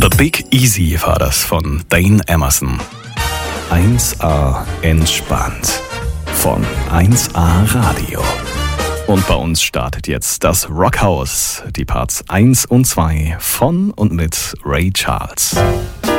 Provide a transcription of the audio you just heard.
The Big Easy war das von Dane Emerson. 1A entspannt von 1A Radio. Und bei uns startet jetzt das Rockhaus, die Parts 1 und 2 von und mit Ray Charles.